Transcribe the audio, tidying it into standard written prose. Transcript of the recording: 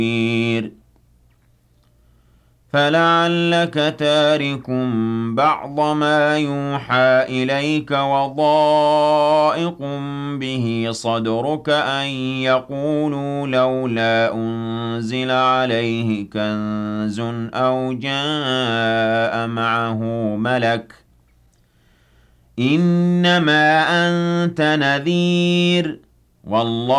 فَلَعَلَّكَ تَارِكٌ بَعْضَ مَا يُوحَىٰ إِلَيْكَ وَضَائِقٌ بِهِ صَدْرُكَ أَن يَقُولُوا لَوْلَا أُنزِلَ عَلَيْهِ كَنزٌ أَوْ جَاءَ مَعَهُ مَلَكٌ ۚ إِنَّمَا أَنتَ نَذِيرٌ ۚ وَاللَّهُ